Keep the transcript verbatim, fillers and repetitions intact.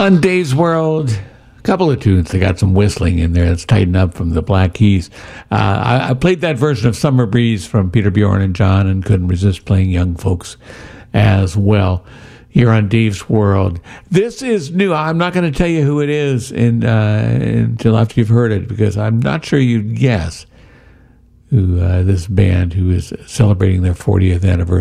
On Dave's World, a couple of tunes. They got some whistling in there. That's tightened up from the Black Keys. Uh, I, I played that version of Summer Breeze from Peter Bjorn and John, and couldn't resist playing Young Folks as well here on Dave's World. This is new. I'm not going to tell you who it is in, uh, until after you've heard it, because I'm not sure you'd guess who uh, this band who is celebrating their fortieth anniversary